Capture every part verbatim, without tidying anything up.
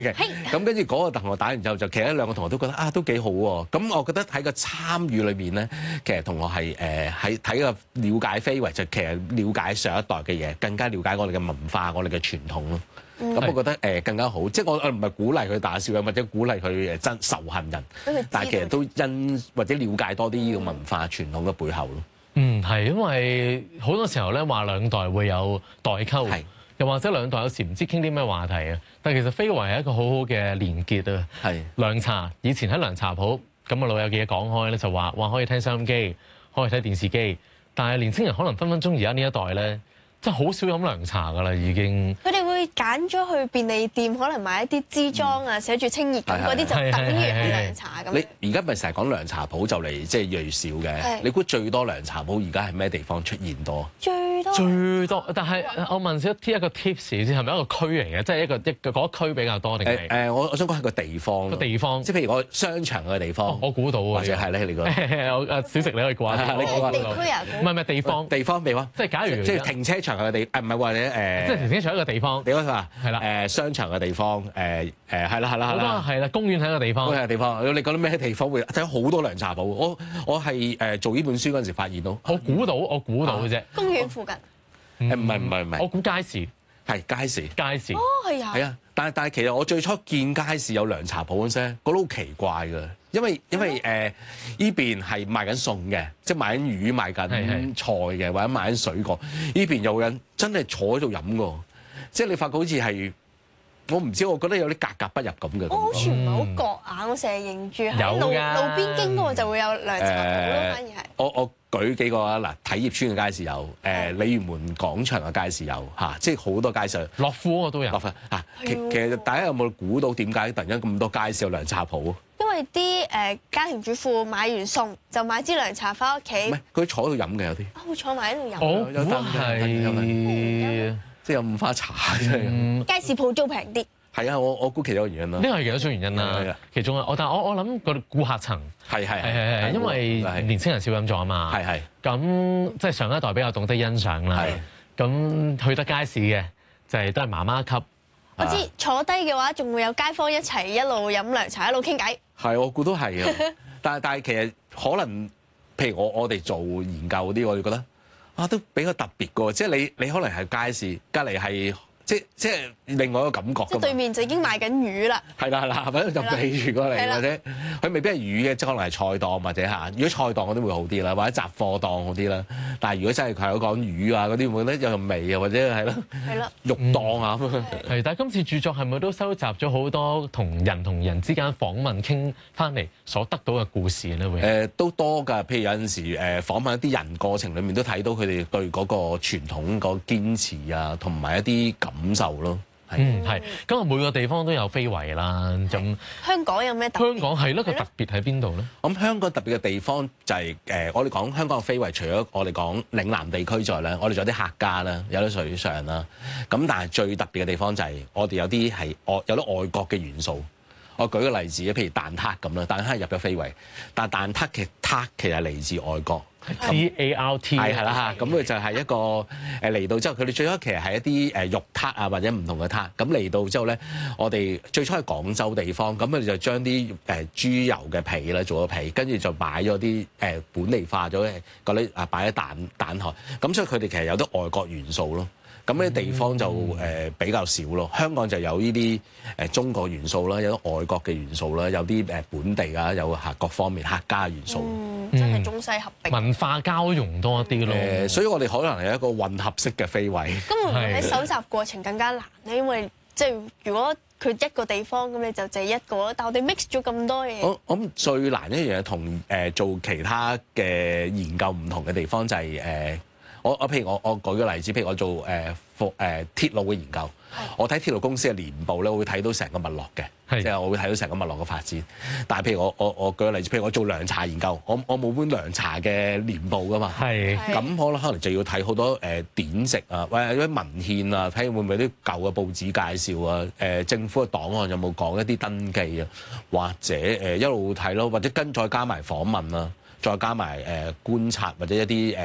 嘅。咁跟住嗰個同學打完之後，就其實兩個同學都覺得啊都幾好喎。咁我覺得喺個參與裏面咧，其實同學係誒喺睇個了解非遺，就其實了解上一代嘅嘢，更加了解我哋嘅文化、我哋嘅傳統咯。咁、嗯、我覺得誒更加好，即係我我唔係鼓勵佢打小人，或者鼓勵佢誒憎仇恨人，但係其實都因或者了解多啲呢個文化傳統嘅背後咯。 嗯，係因為好多時候咧話兩代會有代溝，又或者兩代有時唔知傾啲咩話題啊。但係其實非遺係一個好好嘅連結啊。係涼茶，以前喺涼茶鋪咁啊，老友記講開咧就話話可以聽收音機，可以睇電視機，但係年輕人可能分分鐘而家呢一代咧。真係好少飲涼茶㗎啦，已經。佢哋會揀咗去便利店，可能買一啲支裝啊，寫住清熱咁嗰啲就等於係涼茶咁。 你而家咪成日講涼茶鋪就嚟即係越嚟越少嘅。你估最多涼茶鋪而家係咩地方出現多？最多最多，但係我問少一個 tips 先，係咪一個區嚟嘅？即係一個一個嗰區比較多定係？誒我我想講係個地方。個地方，即係譬如我商場嘅地方。我估到啊。或者係咧，你講。我誒小食你可以估下。你估下。地區啊？唔係唔係地方。地方地方。即係假如即係停車場嘅地，誒唔係或者誒。即係停車場一個地方。地方係嘛？係啦。誒商場嘅地方，誒誒係啦係啦係啦。係啦，公園係一個地方。公園係地方。你覺得咩地方會睇好多涼茶鋪？我我係誒做呢本書嗰陣時發現到。我估到，我估到嘅啫。公園附近。誒唔係唔係唔係，我估街市係街市街市。哦係啊。係啊，但係但係其實我最初見街市有涼茶鋪嗰陣，覺得好奇怪㗎，因為因為誒依邊係賣緊餸嘅，即係賣緊魚、賣緊菜嘅，或者賣緊水果。依邊有人真係坐喺度飲㗎，即係你發覺好似係我唔知，我覺得有啲格格不入咁嘅。我好似唔係好覺眼，我成日認住喺路路邊經過就會有涼茶鋪咯，反而係。我我。舉幾個啊嗱，體業村嘅街市有，誒、呃、鯉魚門廣場嘅街市有嚇、啊，即係好多街市。樂富嗰個都有。樂富嚇，其其實大家有冇估到點解突然間咁多街市有涼茶鋪？因為啲誒、呃、家庭主婦買完餸就買支涼茶翻屋企。唔係，佢坐喺度飲嘅有啲。啊，會坐埋喺度飲。哦，有得係，即係有五花茶真係。嗯、街市鋪租平啲。係啊，我我估其中一個原因啦。呢個係其中一種原因啦。其中啊，我但係我我諗個顧客層係係係係因為年青人少飲咗啊嘛。係係。咁即係上一代比較懂得欣賞啦。係。咁去得街市嘅就係都係媽媽級。我知坐低嘅話，仲會有街坊一齊一路飲涼茶，一路傾偈。係，我估都係啊。但係但係其實可能，譬如我我哋做研究嗰啲，我哋覺得啊都比較特別㗎。即係你你可能係街市，隔離係。即即係另外一個感覺。即係對面就已經賣緊魚啦。係啦係啦，係咪就避住過嚟，或者佢未必係魚嘅，即係可能係菜檔或者嚇。如果菜檔嗰啲會好啲啦，或者雜貨檔好啲啦。但係如果真係佢有講魚啊嗰啲，會覺得有陣味啊，或者係咯。係咯。肉檔啊咁。係，但係今次著作係咪都收集咗好多同人同人之間訪問傾翻嚟所得到嘅故事咧？會誒都多㗎，譬如有陣時誒訪問一啲人過程裡面都睇到佢哋對嗰個傳統個堅持啊，同埋一啲感感受咯，嗯係，咁啊每個地方都有非遺啦，咁香港有咩特別？香港係咯，個特別喺邊度咧？咁香港特別嘅地方就係、是、誒，我哋講香港嘅非遺，除咗我哋講嶺南地區在咧，我哋仲有啲客家啦，有啲水上啦，咁但係最特別嘅地方就係我哋有啲係外有啲外國嘅元素。我舉個例子，譬如蛋撻咁啦，蛋撻入咗非遺，但係蛋撻嘅撻其實係嚟自外國。T A R T 係係啦嚇，咁佢就係一個誒嚟到之後，佢哋最初其實係一啲誒肉撻啊，或者唔同嘅撻。咁嚟到之後咧，我哋最初係廣州地方，咁佢哋就將啲誒豬油嘅皮咧做咗皮，跟住就擺咗啲誒本地化咗嘅嗰啲啊擺喺蛋蛋殼。咁所以佢哋其實有啲外國元素咯。咁呢啲地方就誒比較少咯。香港就有呢啲誒中國元素啦，有啲外國嘅元素啦，有啲誒本地啊，有客各方面客家元素。嗯，真係中西合璧。文化交融多啲咯。誒，所以我哋可能係一個混合式嘅非遺。咁會唔會喺搜集過程更加難咧？因為即係如果佢一個地方咁，你就淨係一個，但我哋 mix 咗咁多嘢。我我諗最難一樣嘢同誒做其他嘅研究唔同嘅地方就係誒。我我譬如我我舉個例子，譬如我做誒復誒鐵路嘅研究，我睇鐵路公司嘅年報咧，我會睇到成個脈絡嘅，即係我會睇到成個脈絡嘅發展。但係譬如我我我舉個例子，譬如我做涼茶研究，我我冇本涼茶嘅年報噶嘛，咁可能可能就要睇好多誒典籍啊，或者啲文獻啊，睇會唔會啲舊嘅報紙介紹啊，誒政府嘅檔案有冇講一啲登記啊，或者誒一路睇咯，或者跟再加埋訪問啦。再加埋誒觀察或者一啲誒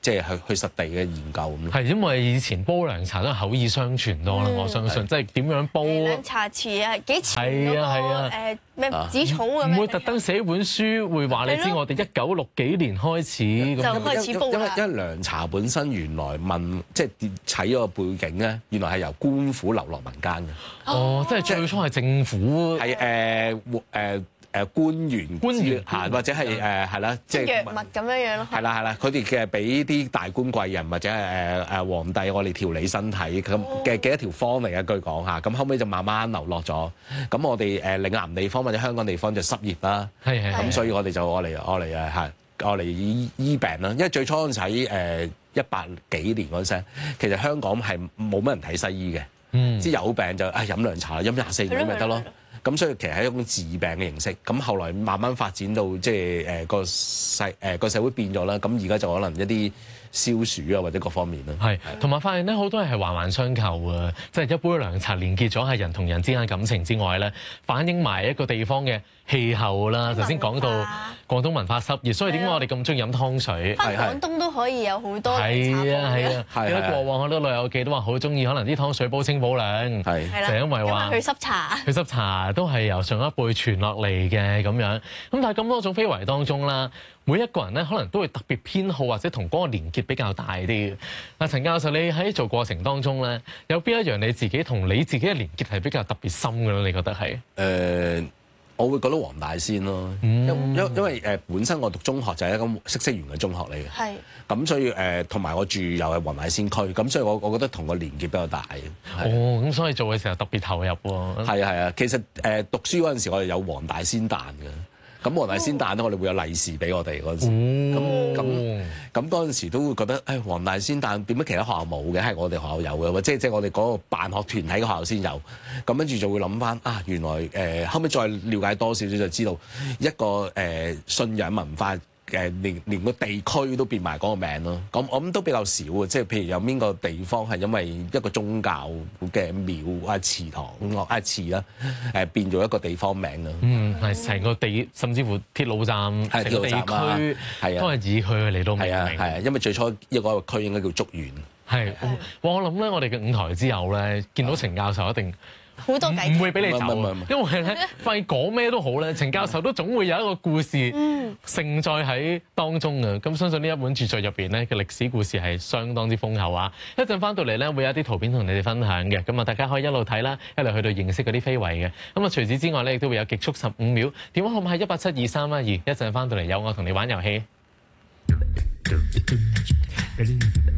即係去去實地嘅研究咁咯。 係因為以前煲涼茶都係口耳相傳多啦，我相信即係點樣煲涼茶匙啊，幾錢嗰個誒咩紫草咁樣， 唔會特登寫本書會話你知我哋一九六幾年開始咁就開始煲啦。 因為涼茶本身原來問即係砌咗個背景咧，原來係由官府流落民間嘅。 哦，即係最初係政府係誒誒誒官員官員嚇，或者係誒係啦，即係藥物咁樣樣咯。 係啦係啦，佢哋嘅俾啲大官貴人或者係誒誒皇帝，我哋調理身體咁嘅嘅一條方嚟嘅，據講嚇。咁後尾就慢慢流落咗。咁我哋誒嶺南地方或者香港地方就濕熱啦。 係係。 咁所以我哋就我嚟我嚟誒係我嚟醫醫病啦。因為最初嗰陣時喺誒一八幾年嗰陣，其實香港係冇乜人睇西醫嘅。嗯。即係有病就啊飲涼茶，飲廿四味咪得咯。咁所以其實係一種治病嘅形式。咁後來慢慢發展到即係誒個世誒個社會變咗啦。咁而家就可能一啲消暑啊或者各方面啦。係， 同埋發現咧好多係環環相扣啊！即係一杯涼茶連結咗係人同人之間嘅感情之外咧，反映埋一個地方嘅氣候啦。頭先講到廣東文化濕熱，所以點解我哋咁中意飲湯水？ 翻廣東都可以有好多涼茶係啊係啊！記得過往好多老友記都話好中意，可能啲湯水煲清補涼，係就因為話去濕茶， 去濕茶都係由上一輩傳落嚟嘅咁樣。咁但係咁多種非遺當中啦，每一個人咧可能都會特別偏好或者同嗰個連結比較大啲。嗱，陳教授，你喺做過程當中咧，有邊一樣你自己同你自己嘅連結係比較特別深嘅咧？你覺得係？誒、 呃，我會覺得黃大仙咯，因因因為誒本身我讀中學就係一個嗇色園嘅中學嚟嘅，係咁所以誒同埋我住又係黃大仙區，咁所以我我覺得同個連結比較大。 哦，咁所以做嘅時候特別投入喎。 係啊係啊，其實誒讀書嗰陣時我哋有黃大仙誕嘅。咁黃大仙誕咧，我哋會有利是俾我哋嗰陣時，咁咁咁嗰陣時都會覺得，誒黃大仙誕點解其他學校冇嘅，係我哋學校有嘅，或者即係我哋嗰個辦學團體嘅學校先有。咁跟住就會諗翻啊，原來誒、呃、後尾再了解多少少就知道一個誒、呃、信仰文化。誒連連個地區都變埋嗰個名咯，咁我諗都比較少啊，即係譬如有邊個地方係因為一個宗教嘅廟啊祠堂啊祠啦，誒變咗一個地方名咯。 嗯，係成個地，甚至乎鐵路站成個地區係啊，都係以佢嚟到命名。係啊係啊， 因為最初一個區應該叫竹園。係， 我諗咧，我哋嘅五台之友咧，見到陳教授一定。 好多計， 唔會俾你走，因為咧，發現講咩都好咧，陳教授都總會有一個故事盛載喺當中嘅。咁相信呢一本著作入邊咧嘅歷史故事係相當之豐厚啊！一陣翻到嚟咧，會有一啲圖片同你哋分享嘅。咁啊，大家可以一路睇啦，一路去到認識嗰啲非遺嘅。咁啊，除此之外咧，亦都會有極速十五秒電話號碼係一八七二三一二。一陣翻到嚟有我同你玩遊戲。